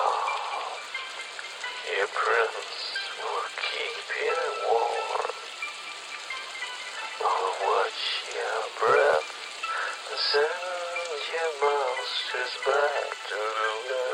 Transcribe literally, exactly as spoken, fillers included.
love. Your presence will keep you warm. I'll watch your breath and send your monsters back to the